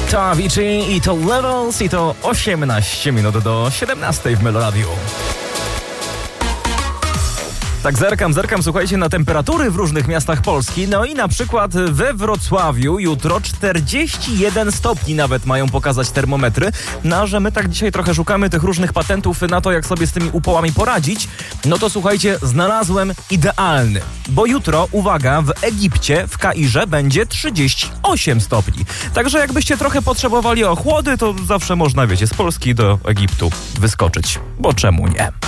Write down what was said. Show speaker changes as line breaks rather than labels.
To Avicii i to Levels i to 18 minut do 17 w Meloradiu. Tak, zerkam, słuchajcie, na temperatury w różnych miastach Polski. No i na przykład we Wrocławiu jutro 41 stopni nawet mają pokazać termometry. No a że my tak dzisiaj trochę szukamy tych różnych patentów na to, jak sobie z tymi upałami poradzić, no to słuchajcie, znalazłem idealny. Bo jutro, uwaga, w Egipcie, w Kairze będzie 38 stopni. Także jakbyście trochę potrzebowali ochłody, to zawsze można, wiecie, z Polski do Egiptu wyskoczyć. Bo czemu nie?